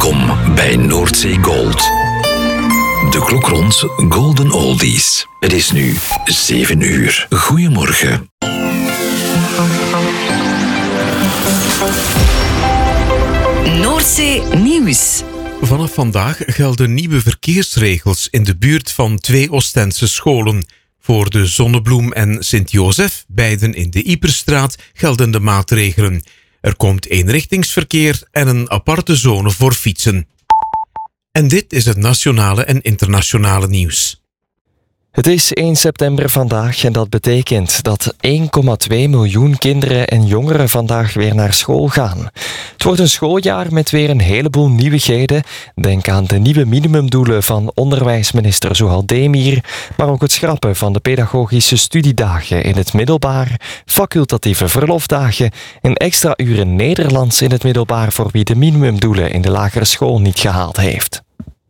Welkom bij Noordzee Gold. De klok rond Golden Oldies. Het is nu 7 uur. Goedemorgen. Noordzee Nieuws. Vanaf vandaag gelden nieuwe verkeersregels in de buurt van 2 Oostense scholen. Voor de Zonnebloem en Sint-Jozef, beiden in de Yperstraat, gelden de maatregelen. Er komt eenrichtingsverkeer en een aparte zone voor fietsen. En dit is het nationale en internationale nieuws. Het is 1 september vandaag en dat betekent dat 1,2 miljoen kinderen en jongeren vandaag weer naar school gaan. Het wordt een schooljaar met weer een heleboel nieuwigheden. Denk aan de nieuwe minimumdoelen van onderwijsminister Zuhal Demir, maar ook het schrappen van de pedagogische studiedagen in het middelbaar, facultatieve verlofdagen en extra uren Nederlands in het middelbaar voor wie de minimumdoelen in de lagere school niet gehaald heeft.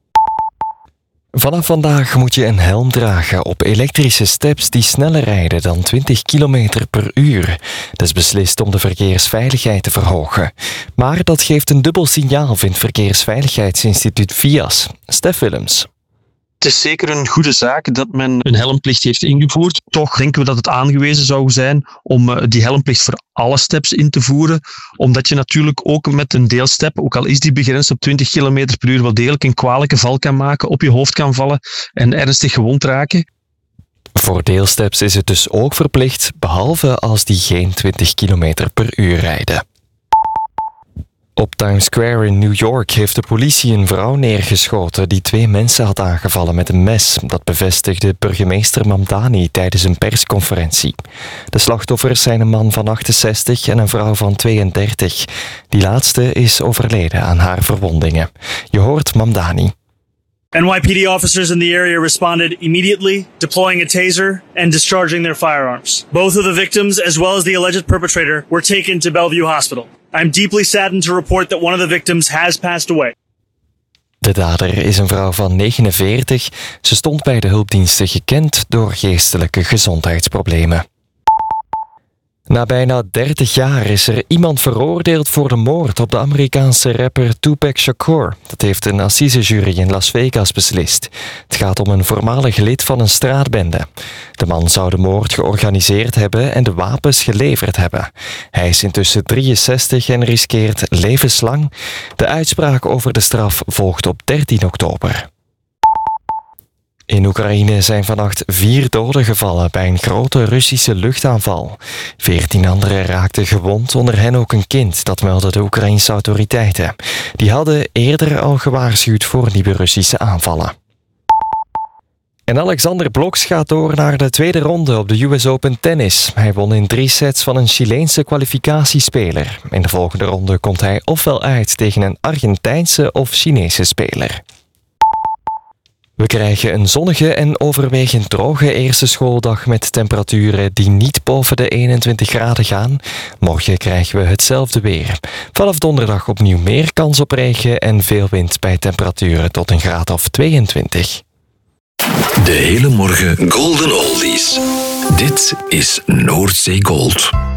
Vanaf vandaag moet je een helm dragen op elektrische steps die sneller rijden dan 20 km per uur. Dat is beslist om de verkeersveiligheid te verhogen. Maar dat geeft een dubbel signaal, vindt Verkeersveiligheidsinstituut VIAS. Stef Willems. Het is zeker een goede zaak dat men een helmplicht heeft ingevoerd. Toch denken we dat het aangewezen zou zijn om die helmplicht voor alle steps in te voeren. Omdat je natuurlijk ook met een deelstep, ook al is die begrensd op 20 km per uur, wel degelijk een kwalijke val kan maken, op je hoofd kan vallen en ernstig gewond raken. Voor deelsteps is het dus ook verplicht, behalve als die geen 20 km per uur rijden. Op Times Square in New York heeft de politie een vrouw neergeschoten die 2 mensen had aangevallen met een mes. Dat bevestigde burgemeester Mamdani tijdens een persconferentie. De slachtoffers zijn een man van 68 en een vrouw van 32. Die laatste is overleden aan haar verwondingen. Je hoort Mamdani. NYPD officers in the area responded immediately, deploying a taser and discharging their firearms. Both of the victims, as well as the alleged perpetrator, were taken to Bellevue Hospital. I'm deeply saddened to report that one of the victims has passed away. De dader is een vrouw van 49. Ze stond bij de hulpdiensten gekend door geestelijke gezondheidsproblemen. Na bijna 30 jaar is er iemand veroordeeld voor de moord op de Amerikaanse rapper Tupac Shakur. Dat heeft een assisejury in Las Vegas beslist. Het gaat om een voormalig lid van een straatbende. De man zou de moord georganiseerd hebben en de wapens geleverd hebben. Hij is intussen 63 en riskeert levenslang. De uitspraak over de straf volgt op 13 oktober. In Oekraïne zijn vannacht 4 doden gevallen bij een grote Russische luchtaanval. 14 anderen raakten gewond, onder hen ook een kind, dat melden de Oekraïnse autoriteiten. Die hadden eerder al gewaarschuwd voor nieuwe Russische aanvallen. En Alexander Blokx gaat door naar de tweede ronde op de US Open Tennis. Hij won in 3 sets van een Chileense kwalificatiespeler. In de volgende ronde komt hij ofwel uit tegen een Argentijnse of Chinese speler. We krijgen een zonnige en overwegend droge eerste schooldag met temperaturen die niet boven de 21 graden gaan. Morgen krijgen we hetzelfde weer. Vanaf donderdag opnieuw meer kans op regen en veel wind bij temperaturen tot een graad of 22. De hele morgen Golden Oldies. Dit is Noordzee Gold.